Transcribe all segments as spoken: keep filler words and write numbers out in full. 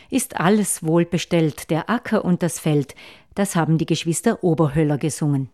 ist alles wohlbestellt, der Acker und das Feld. Das haben die Geschwister Oberhöller gesungen.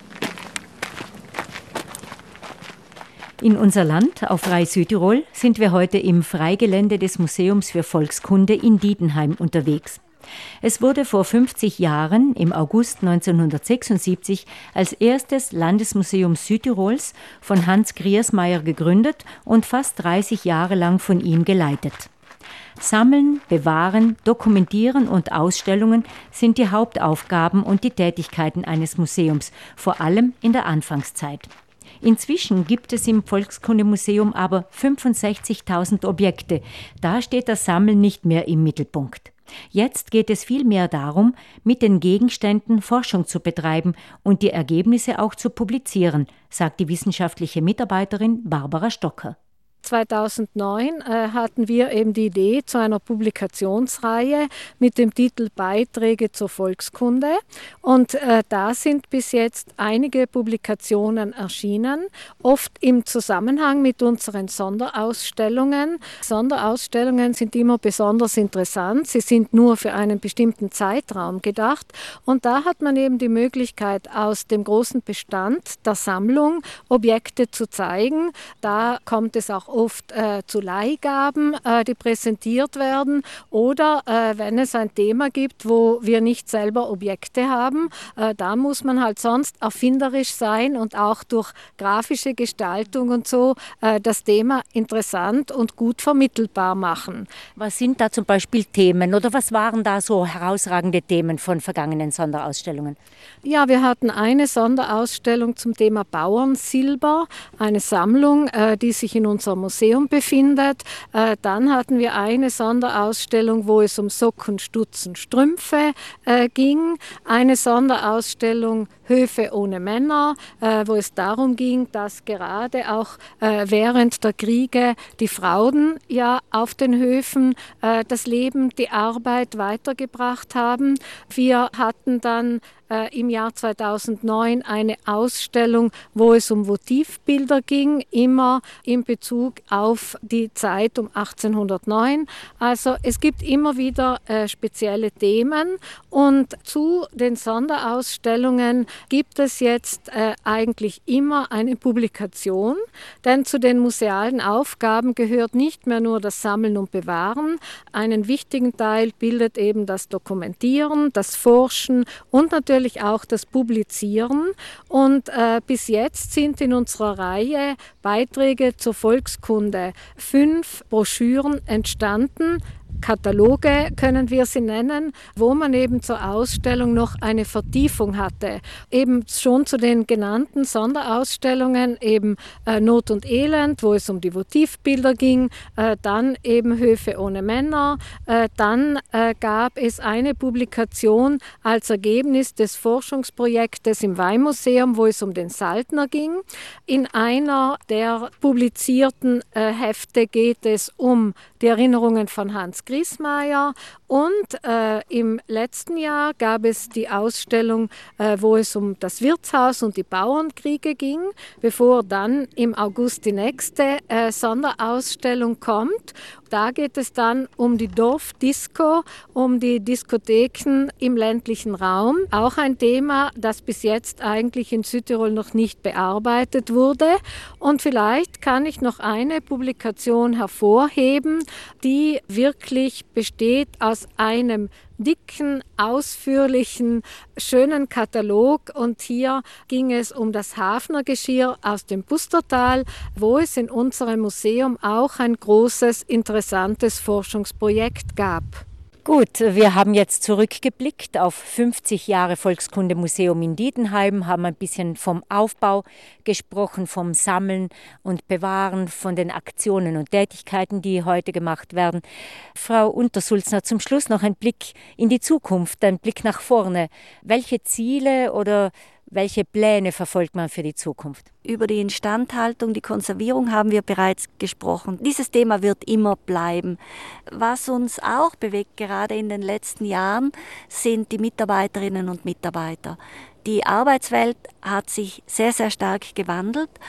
In unser Land, auf Freie Südtirol, sind wir heute im Freigelände des Museums für Volkskunde in Diedenheim unterwegs. Es wurde vor fünfzig Jahren, im August neunzehnhundertsechsundsiebzig, als erstes Landesmuseum Südtirols von Hans Griersmeier gegründet und fast dreißig Jahre lang von ihm geleitet. Sammeln, bewahren, dokumentieren und Ausstellungen sind die Hauptaufgaben und die Tätigkeiten eines Museums, vor allem in der Anfangszeit. Inzwischen gibt es im Volkskundemuseum aber fünfundsechzigtausend Objekte. Da steht das Sammeln nicht mehr im Mittelpunkt. Jetzt geht es vielmehr darum, mit den Gegenständen Forschung zu betreiben und die Ergebnisse auch zu publizieren, sagt die wissenschaftliche Mitarbeiterin Barbara Stocker. zweitausendneun äh, hatten wir eben die Idee zu einer Publikationsreihe mit dem Titel Beiträge zur Volkskunde. Und äh, da sind bis jetzt einige Publikationen erschienen, oft im Zusammenhang mit unseren Sonderausstellungen. Sonderausstellungen sind immer besonders interessant. Sie sind nur für einen bestimmten Zeitraum gedacht. Und da hat man eben die Möglichkeit, aus dem großen Bestand der Sammlung Objekte zu zeigen. Da kommt es auch oft äh, zu Leihgaben, äh, die präsentiert werden, oder äh, wenn es ein Thema gibt, wo wir nicht selber Objekte haben, äh, da muss man halt sonst erfinderisch sein und auch durch grafische Gestaltung und so äh, das Thema interessant und gut vermittelbar machen. Was sind da zum Beispiel Themen oder was waren da so herausragende Themen von vergangenen Sonderausstellungen? Ja, wir hatten eine Sonderausstellung zum Thema Bauernsilber, eine Sammlung, äh, die sich in unserem Museum befindet. Äh, dann hatten wir eine Sonderausstellung, wo es um Socken, Stutzen, Strümpfe äh, ging. Eine Sonderausstellung Höfe ohne Männer, äh, wo es darum ging, dass gerade auch äh, während der Kriege die Frauen ja auf den Höfen äh, das Leben, die Arbeit weitergebracht haben. Wir hatten dann äh, im Jahr zweitausendneun eine Ausstellung, wo es um Votivbilder ging, immer in Bezug auf die Zeit um achtzehnhundertneun. Also es gibt immer wieder äh, spezielle Themen, und zu den Sonderausstellungen gibt es jetzt äh, eigentlich immer eine Publikation, denn zu den musealen Aufgaben gehört nicht mehr nur das Sammeln und Bewahren. Einen wichtigen Teil bildet eben das Dokumentieren, das Forschen und natürlich auch das Publizieren. Und äh, bis jetzt sind in unserer Reihe Beiträge zur Volkskunde fünf Broschüren entstanden. Kataloge können wir sie nennen, wo man eben zur Ausstellung noch eine Vertiefung hatte. Eben schon zu den genannten Sonderausstellungen, eben äh, Not und Elend, wo es um die Votivbilder ging, äh, dann eben Höfe ohne Männer, äh, dann äh, gab es eine Publikation als Ergebnis des Forschungsprojektes im Weihmuseum, wo es um den Saltner ging. In einer der publizierten äh, Hefte geht es um die Erinnerungen von Hans Griersmeier, und äh, im letzten Jahr gab es die Ausstellung, äh, wo es um das Wirtshaus und die Bauernkriege ging, bevor dann im August die nächste äh, Sonderausstellung kommt. Da geht es dann um die Dorfdisco, um die Diskotheken im ländlichen Raum. Auch ein Thema, das bis jetzt eigentlich in Südtirol noch nicht bearbeitet wurde. Und vielleicht kann ich noch eine Publikation hervorheben, die wirklich besteht aus einem dicken, ausführlichen, schönen Katalog, und hier ging es um das Hafnergeschirr aus dem Pustertal, wo es in unserem Museum auch ein großes, interessantes Forschungsprojekt gab. Gut, wir haben jetzt zurückgeblickt auf fünfzig Jahre Volkskundemuseum in Diedenheim, haben ein bisschen vom Aufbau gesprochen, vom Sammeln und Bewahren, von den Aktionen und Tätigkeiten, die heute gemacht werden. Frau Untersulzner, zum Schluss noch ein Blick in die Zukunft, ein Blick nach vorne. Welche Ziele oder welche Pläne verfolgt man für die Zukunft? Über die Instandhaltung, die Konservierung haben wir bereits gesprochen. Dieses Thema wird immer bleiben. Was uns auch bewegt, gerade in den letzten Jahren, sind die Mitarbeiterinnen und Mitarbeiter. Die Arbeitswelt hat sich sehr, sehr stark gewandelt.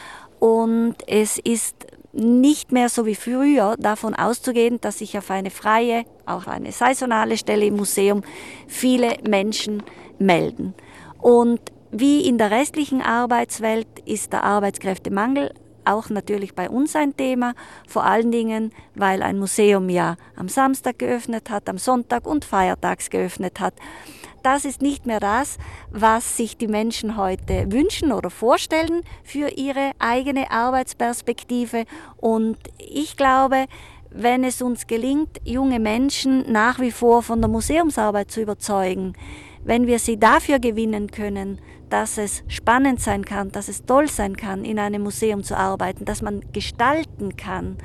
und es ist nicht mehr so wie früher davon auszugehen, dass sich auf eine freie, auch eine saisonale Stelle im Museum viele Menschen melden. Und wie in der restlichen Arbeitswelt ist der Arbeitskräftemangel auch natürlich bei uns ein Thema, vor allen Dingen, weil ein Museum ja am Samstag geöffnet hat, am Sonntag und feiertags geöffnet hat. Das ist nicht mehr das, was sich die Menschen heute wünschen oder vorstellen für ihre eigene Arbeitsperspektive. Und ich glaube, wenn es uns gelingt, junge Menschen nach wie vor von der Museumsarbeit zu überzeugen, wenn wir sie dafür gewinnen können, dass es spannend sein kann, dass es toll sein kann, in einem Museum zu arbeiten, dass man gestalten kann,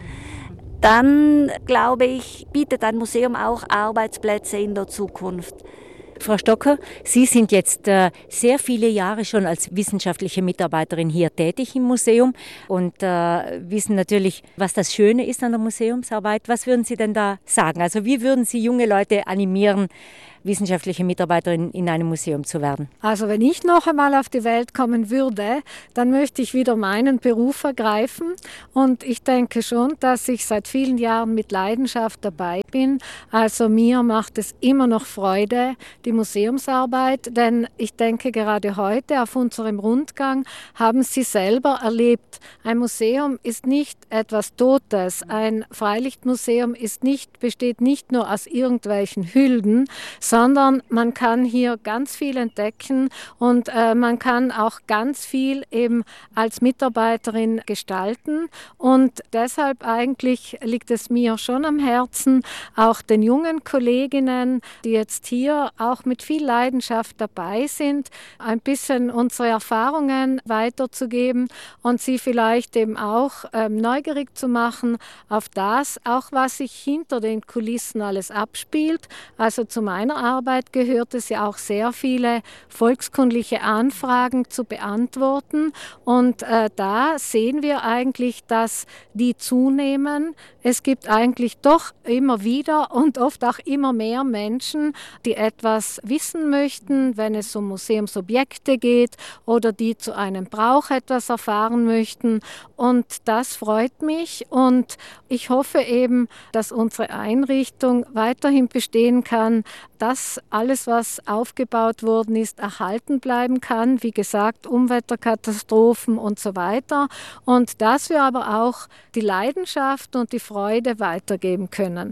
dann, glaube ich, bietet ein Museum auch Arbeitsplätze in der Zukunft. Frau Stocker, Sie sind jetzt äh, sehr viele Jahre schon als wissenschaftliche Mitarbeiterin hier tätig im Museum und äh, wissen natürlich, was das Schöne ist an der Museumsarbeit. Was würden Sie denn da sagen? Also wie würden Sie junge Leute animieren, wissenschaftliche Mitarbeiterin in einem Museum zu werden? Also wenn ich noch einmal auf die Welt kommen würde, dann möchte ich wieder meinen Beruf ergreifen. Und ich denke schon, dass ich seit vielen Jahren mit Leidenschaft dabei bin. Also mir macht es immer noch Freude, die Museumsarbeit. Denn ich denke, gerade heute auf unserem Rundgang haben Sie selber erlebt, ein Museum ist nicht etwas Totes. Ein Freilichtmuseum ist nicht, besteht nicht nur aus irgendwelchen Hüllen, sondern man kann hier ganz viel entdecken und äh, man kann auch ganz viel eben als Mitarbeiterin gestalten. Und deshalb eigentlich liegt es mir schon am Herzen, auch den jungen Kolleginnen, die jetzt hier auch mit viel Leidenschaft dabei sind, ein bisschen unsere Erfahrungen weiterzugeben und sie vielleicht eben auch ähm, neugierig zu machen auf das, auch was sich hinter den Kulissen alles abspielt. Also zu meiner Arbeit gehört es ja auch sehr viele volkskundliche Anfragen zu beantworten und äh, da sehen wir eigentlich, dass die zunehmen. Es gibt eigentlich doch immer wieder und oft auch immer mehr Menschen, die etwas wissen möchten, wenn es um Museumsobjekte geht oder die zu einem Brauch etwas erfahren möchten und das freut mich und ich hoffe eben, dass unsere Einrichtung weiterhin bestehen kann, dass alles, was aufgebaut worden ist, erhalten bleiben kann. Wie gesagt, Umweltkatastrophen und so weiter. Und dass wir aber auch die Leidenschaft und die Freude weitergeben können.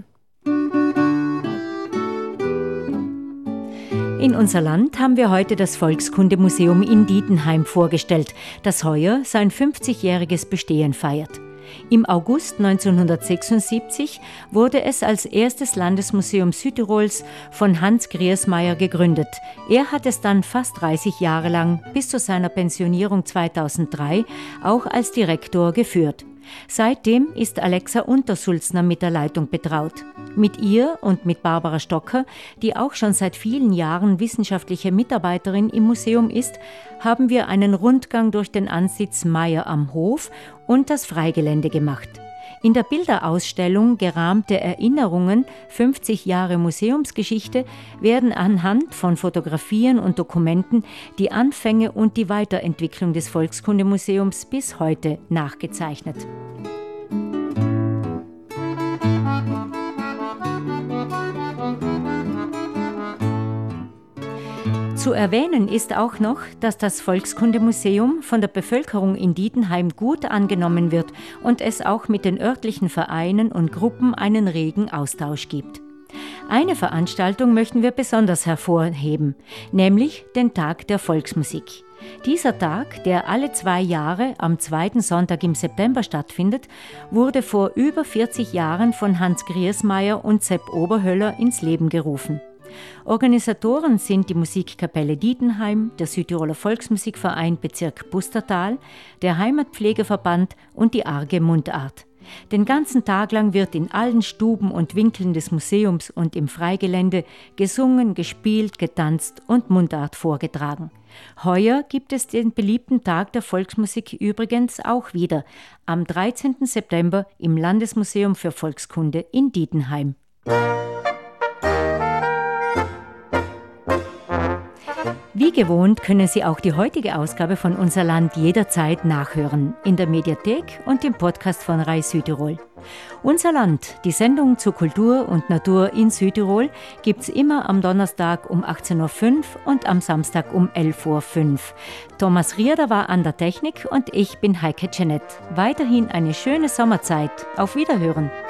In unser Land haben wir heute das Volkskundemuseum in Dietenheim vorgestellt, das heuer sein fünfzigjähriges Bestehen feiert. Im August neunzehnhundertsechsundsiebzig wurde es als erstes Landesmuseum Südtirols von Hans Griersmayer gegründet. Er hat es dann fast dreißig Jahre lang bis zu seiner Pensionierung zweitausenddrei auch als Direktor geführt. Seitdem ist Alexa Untersulzner mit der Leitung betraut. Mit ihr und mit Barbara Stocker, die auch schon seit vielen Jahren wissenschaftliche Mitarbeiterin im Museum ist, haben wir einen Rundgang durch den Ansitz Meyer am Hof und das Freigelände gemacht. In der Bilderausstellung Gerahmte Erinnerungen fünfzig Jahre Museumsgeschichte werden anhand von Fotografien und Dokumenten die Anfänge und die Weiterentwicklung des Volkskundemuseums bis heute nachgezeichnet. Zu erwähnen ist auch noch, dass das Volkskundemuseum von der Bevölkerung in Dietenheim gut angenommen wird und es auch mit den örtlichen Vereinen und Gruppen einen regen Austausch gibt. Eine Veranstaltung möchten wir besonders hervorheben, nämlich den Tag der Volksmusik. Dieser Tag, der alle zwei Jahre am zweiten Sonntag im September stattfindet, wurde vor über vierzig Jahren von Hans Griersmayer und Sepp Oberhöller ins Leben gerufen. Organisatoren sind die Musikkapelle Dietenheim, der Südtiroler Volksmusikverein Bezirk Pustertal, der Heimatpflegeverband und die Arge Mundart. Den ganzen Tag lang wird in allen Stuben und Winkeln des Museums und im Freigelände gesungen, gespielt, getanzt und Mundart vorgetragen. Heuer gibt es den beliebten Tag der Volksmusik übrigens auch wieder, am dreizehnten September im Landesmuseum für Volkskunde in Wie gewohnt können Sie auch die heutige Ausgabe von Unser Land jederzeit nachhören, in der Mediathek und im Podcast von R A I Südtirol. Unser Land, die Sendung zu Kultur und Natur in Südtirol, gibt's immer am Donnerstag um achtzehn Uhr fünf und am Samstag um elf Uhr fünf. Thomas Rierder war an der Technik und ich bin Heike Jeanette. Weiterhin eine schöne Sommerzeit. Auf Wiederhören.